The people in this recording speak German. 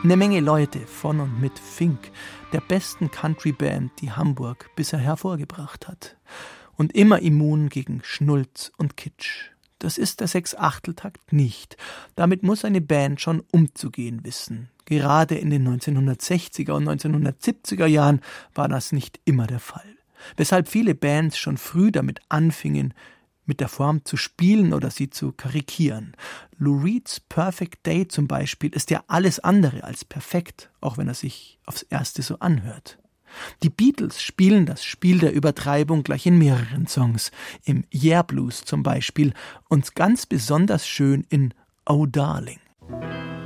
Eine Menge Leute von und mit Fink, der besten Country-Band, die Hamburg bisher hervorgebracht hat. Und immer immun gegen Schnulz und Kitsch. Das ist der Sechs-Achtel-Takt nicht. Damit muss eine Band schon umzugehen wissen. Gerade in den 1960er und 1970er Jahren war das nicht immer der Fall. Weshalb viele Bands schon früh damit anfingen, mit der Form zu spielen oder sie zu karikieren. Lou Reeds Perfect Day zum Beispiel ist ja alles andere als perfekt, auch wenn er sich aufs Erste so anhört. Die Beatles spielen das Spiel der Übertreibung gleich in mehreren Songs, im Yeah Blues zum Beispiel und ganz besonders schön in Oh Darling.